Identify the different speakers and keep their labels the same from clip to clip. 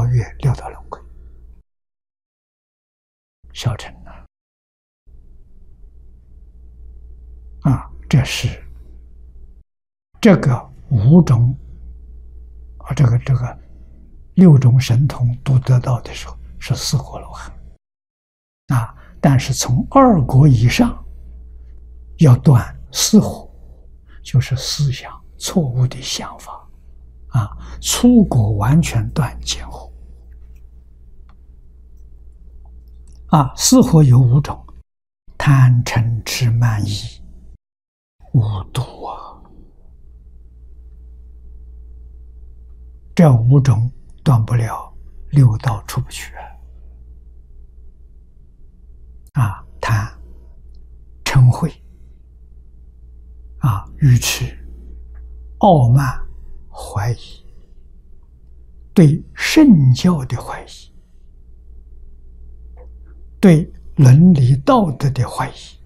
Speaker 1: 越六道轮回。小乘这是这个五种这个六种神通都得到的时候是四果罗汉但是从二果以上要断四惑，就是思想错误的想法初果完全断见惑四惑有五种：贪嗔痴慢疑五毒这五种断不了，六道出不去贪嗔恚愚痴傲慢怀疑，对圣教的怀疑，对伦理道德的怀疑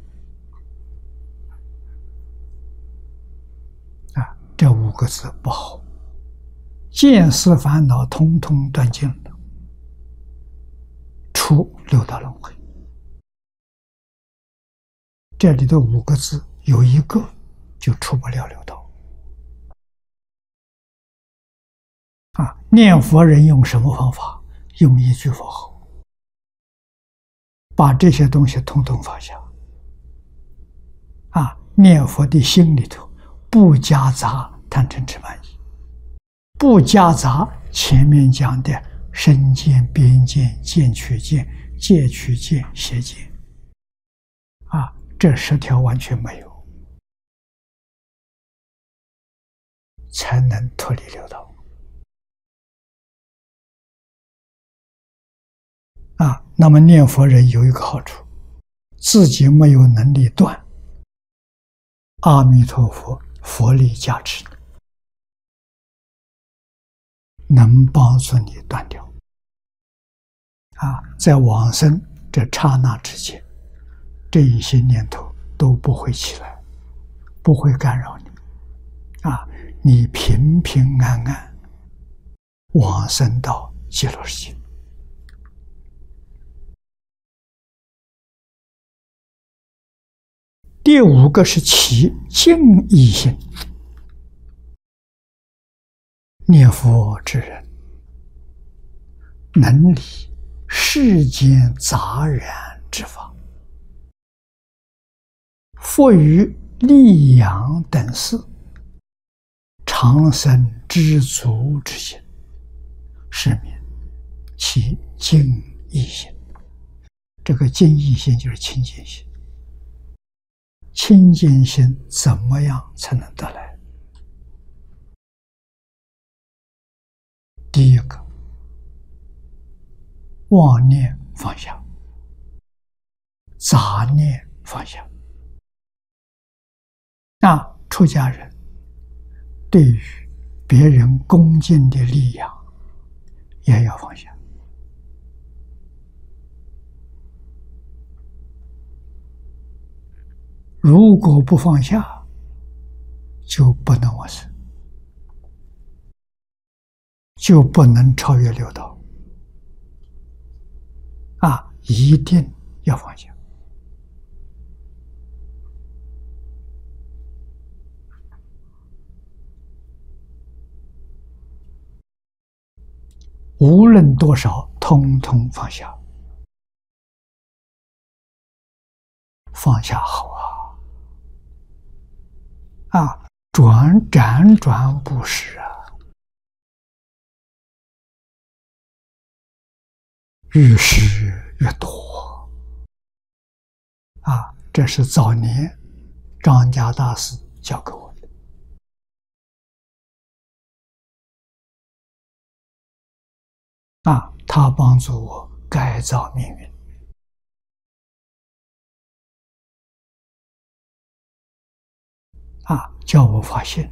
Speaker 1: 这五个字不好，见思烦恼通通断尽了，出六道轮回。这里的五个字有一个就出不了六道念佛人用什么方法？用一句佛号，把这些东西统统放下念佛的心里头不夹杂贪嗔痴慢疑，不夹杂前面讲的身见、边见、见取见、戒取见、邪见这10条完全没有，才能脱离六道那么念佛人有一个好处，自己没有能力断，阿弥陀佛佛力加持能帮助你断掉在往生这刹那之间，这一些念头都不会起来，不会干扰你你平平安安往生到极乐世界。第五个是起敬意心，念佛之人能理世间杂然之法，复于利养等事，常生知足之心，是名其敬意心。这个敬意心就是清净心。清净心怎么样才能得来？第一个，妄念放下，杂念放下。出家人对于别人恭敬的力量也要放下。如果不放下，就不能往生，就不能超越六道一定要放下。无论多少，通通放下。放下好辗转不实越施越多这是早年张家大师教给我的他帮助我改造命运叫我发现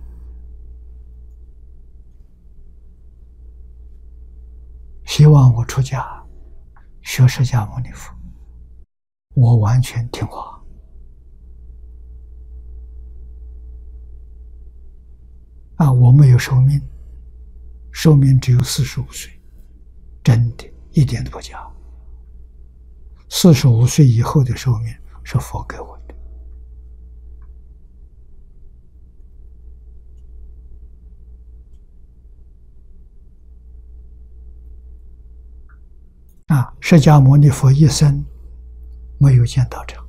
Speaker 1: 希望我出家学释迦牟尼佛，我完全听话我没有寿命，寿命只有45岁真的一点都不假。45岁以后的寿命是佛给我的。释迦牟尼佛一生没有见到这个。